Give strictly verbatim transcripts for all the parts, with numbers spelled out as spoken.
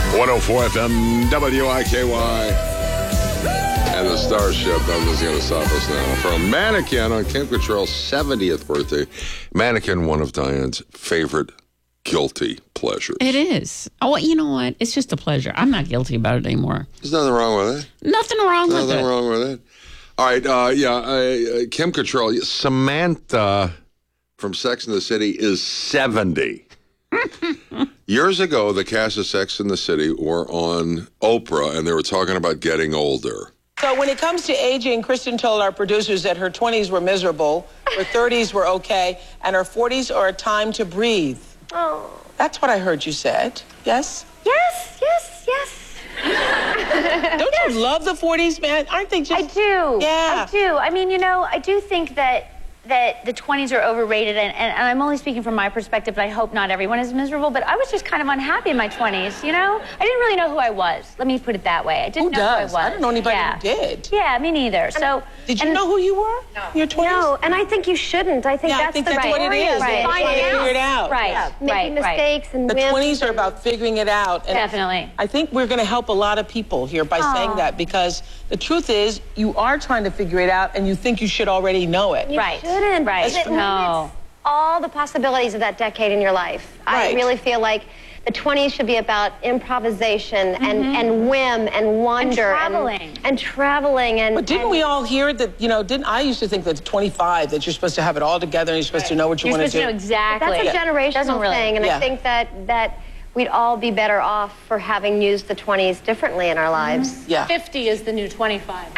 one oh four F M W I K Y. And the Starship, nothing's going to stop us now. From Mannequin on Kim Cattrall's seventieth birthday. Mannequin, one of Diane's favorite guilty pleasures. It is. Oh, you know what? It's just a pleasure. I'm not guilty about it anymore. There's nothing wrong with it. Nothing wrong nothing with it. Nothing wrong with it. All right, uh, yeah, uh, Kim Cattrall, Samantha from Sex and the City is seventy. Years ago, the cast of Sex and the City were on Oprah, and they were talking about getting older. So when it comes to aging, Kristen told our producers that her twenties were miserable, her thirties were okay, and her forties are a time to breathe. Oh. That's what I heard you said. Yes? Yes, yes, yes. Don't yes. you love the forties, man? Aren't they just... I do. Yeah. I do. I mean, you know, I do think that that the twenties are overrated, and, and, and I'm only speaking from my perspective, but I hope not everyone is miserable, but I was just kind of unhappy in my twenties, you know? I didn't really know who I was. Let me put it that way. I didn't who know does? who I was. I don't know anybody yeah. who did. Yeah, me neither. So, did you and, know who you were no. in your twenties? No, and I think you shouldn't. I think yeah, that's I think the that's right what it is. Right. Right. Finding Figure out. it out. Right. Yeah. Making right. mistakes right. and The wins twenties are and... about figuring it out. And Definitely. I think we're going to help a lot of people here by Aww. saying that, because the truth is you are trying to figure it out and you think you should already know it. You right. shouldn't. Right. It No. limits all the possibilities of that decade in your life. Right. I really feel like the twenties should be about improvisation mm-hmm. and, and whim and wonder. And traveling. And, and traveling. And, But didn't and, we all hear that, you know, didn't I used to think that at twenty-five that you're supposed to have it all together and you're supposed right. to know what you you're want to do. You're supposed to know exactly. That's a generational Doesn't really, thing, and yeah. I think that, that we'd all be better off for having used the twenties differently in our lives. Mm-hmm. Yeah. fifty is the new twenty-five.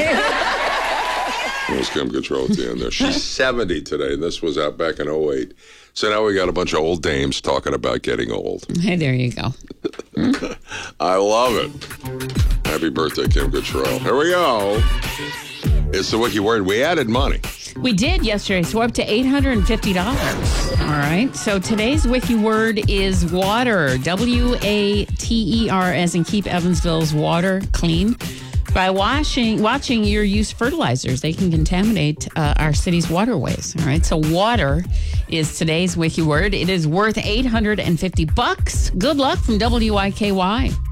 There's Kim Cattrall at the end there. She's seventy today, and this was out back in oh eight. So now we got a bunch of old dames talking about getting old. Hey, there you go. I love it. Happy birthday, Kim Cattrall. Here we go. It's the Wiki Word. We added money. We did yesterday, so we're up to eight hundred fifty dollars. All right. So today's Wiki Word is water. W A T E R, as in keep Evansville's water clean. By washing, watching your use fertilizers, they can contaminate uh, our city's waterways. All right. So water is today's Wiki Word. It is worth eight hundred fifty bucks. Good luck from W I K Y.